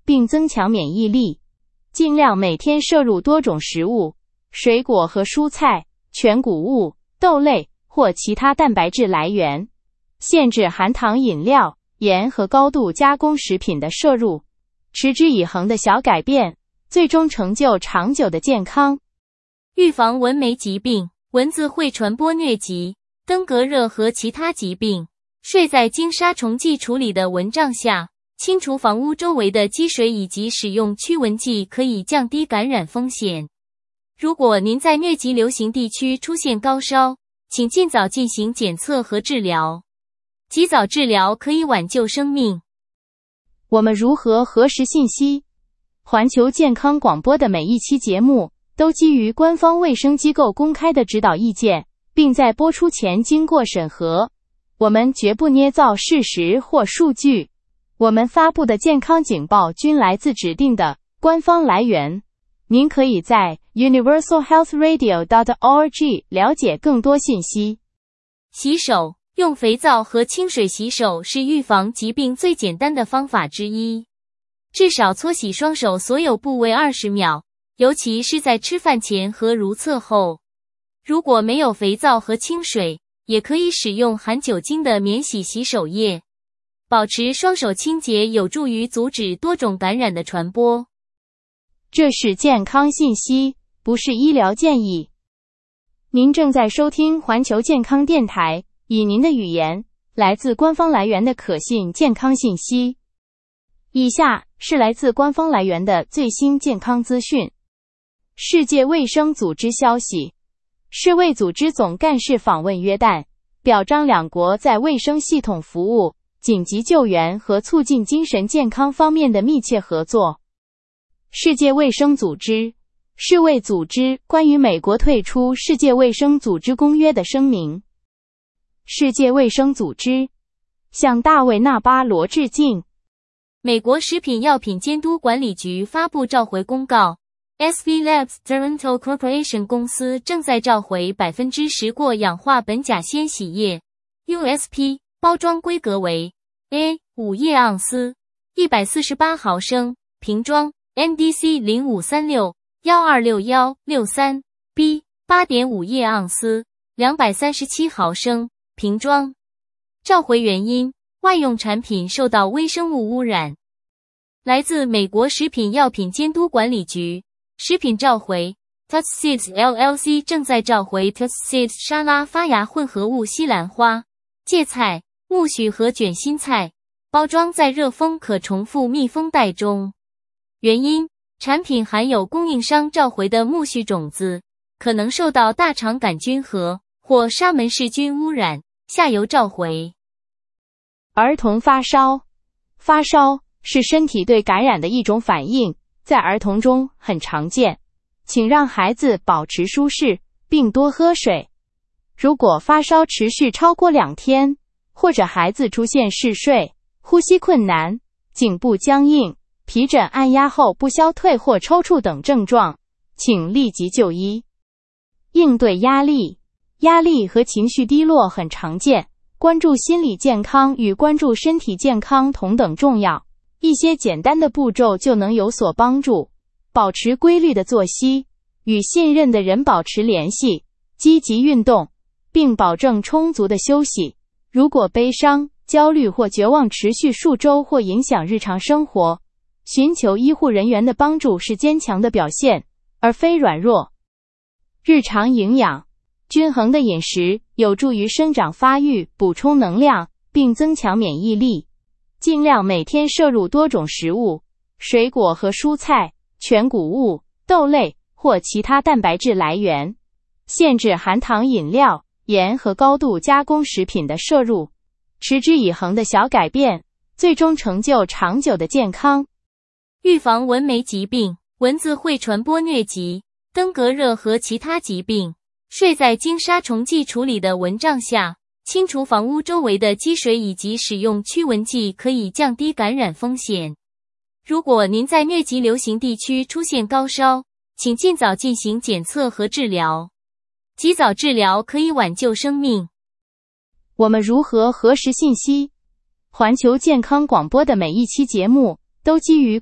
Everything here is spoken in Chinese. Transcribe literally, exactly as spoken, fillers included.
并增强免疫力。尽量每天摄入多种食物，水果和蔬菜、全谷物、豆类或其他蛋白质来源。限制含糖饮料、盐和高度加工食品的摄入。持之以恒的小改变，最终成就长久的健康。 预防蚊媒疾病。蚊子会传播疟疾、登革热和其他疾病。睡在经杀虫剂处理的蚊帐下，清除房屋周围的积水以及使用驱蚊剂可以降低感染风险。如果您在疟疾流行地区出现高烧，请尽早进行检测和治疗。及早治疗可以挽救生命。 我们如何核实信息？环球健康广播的每一期节目都基于官方卫生机构公开的指导意见，并在播出前经过审核。我们绝不捏造事实或数据。我们发布的健康警报均来自指定的官方来源。您可以在 universal health radio dot org 了解更多信息。 洗手。用肥皂和清水洗手是预防疾病最简单的方法之一。至少搓洗双手所有部位二十秒，尤其是在吃饭前和如厕后。如果没有肥皂和清水，也可以使用含酒精的免洗洗手液。保持双手清洁有助于阻止多种感染的传播。 这是健康信息，不是医疗建议。您正在收听环球健康电台，以您的语言，来自官方来源的可信健康信息。以下是来自官方来源的最新健康资讯。世界卫生组织消息，世卫组织总干事访问约旦，表彰两国在卫生系统服务、紧急救援和促进精神健康方面的密切合作。世界卫生组织，世卫组织关于美国退出世界卫生组织公约的声明。世界卫生组织向大卫·纳巴罗致敬。 美国食品药品监督管理局发布召回公告 ，S V Labs Toronto Corporation 公司正在召回 百分之十 过氧化苯甲酰洗液 U S P， 包装规格为 A 五 液盎司，一百四十八毫升，瓶装 N D C 零五三六一二六一六三 B 八点五 液盎司，两百三十七毫升。瓶装。召回原因：外用产品受到微生物污染。来自美国食品药品监督管理局，食品召回 Tuts Seeds L L C 正在召回 Tuts Seeds 沙拉发芽混合物西兰花、芥菜、苜蓿和卷心菜，包装在热封可重复密封袋中。原因：产品含有供应商召回的苜蓿种子，可能受到大肠杆菌和或沙门氏菌污染。下游召回。 儿童发烧。发烧是身体对感染的一种反应，在儿童中很常见。请让孩子保持舒适，并多喝水。如果发烧持续超过两天，或者孩子出现嗜睡、呼吸困难、颈部僵硬、皮疹按压后不消退或抽搐等症状，请立即就医。应对压力。压力和情绪低落很常见，关注心理健康与关注身体健康同等重要。一些简单的步骤就能有所帮助。保持规律的作息，与信任的人保持联系，积极运动，并保证充足的休息。如果悲伤、焦虑或绝望持续数周或影响日常生活，寻求医护人员的帮助是坚强的表现，而非软弱。日常营养。均衡的饮食有助于生长发育，补充能量，并增强免疫力。尽量每天摄入多种食物，水果和蔬菜、全谷物、豆类或其他蛋白质来源。限制含糖饮料、盐和高度加工食品的摄入。持之以恒的小改变，最终成就长久的健康。 预防蚊媒疾病。蚊子会传播疟疾、登革热和其他疾病。睡在经杀虫剂处理的蚊帐下，清除房屋周围的积水以及使用驱蚊剂可以降低感染风险。如果您在疟疾流行地区出现高烧，请尽早进行检测和治疗。及早治疗可以挽救生命。 我们如何核实信息？环球健康广播的每一期节目都基于